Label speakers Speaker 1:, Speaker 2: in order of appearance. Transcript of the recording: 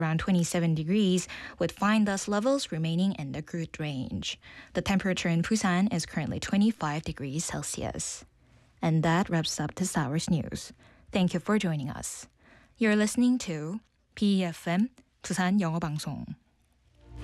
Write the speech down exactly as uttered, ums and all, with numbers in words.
Speaker 1: around twenty-seven degrees, with fine dust levels remaining in the good range. The temperature in Busan is currently twenty-five degrees Celsius. And that wraps up this hour's news. Thank you for joining us. You're listening to B E F M, 부산 영어 방송.